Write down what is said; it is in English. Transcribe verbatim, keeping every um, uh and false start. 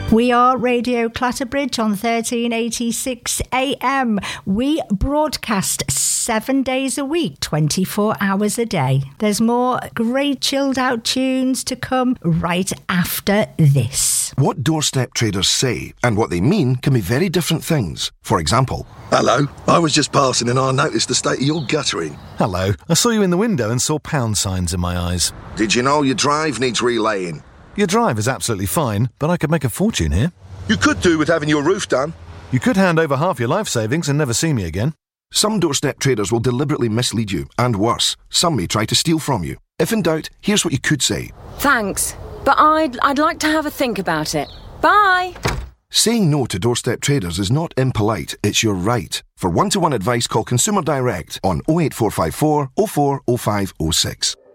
We are Radio Clatterbridge on thirteen eighty-six A M. We broadcast seven days a week, twenty-four hours a day. There's more great chilled out tunes to come right after this. What doorstep traders say and what they mean can be very different things. For example, hello, I was just passing and I noticed the state of your guttering. Hello, I saw you in the window and saw pound signs in my eyes. Did you know your drive needs relaying? Your drive is absolutely fine, but I could make a fortune here. You could do with having your roof done. You could hand over half your life savings and never see me again. Some doorstep traders will deliberately mislead you, and worse, some may try to steal from you. If in doubt, here's what you could say. Thanks, but I'd, I'd like to have a think about it. Bye! Saying no to doorstep traders is not impolite, it's your right. For one-to-one advice, call Consumer Direct on oh eight four five four, oh four, oh five oh six.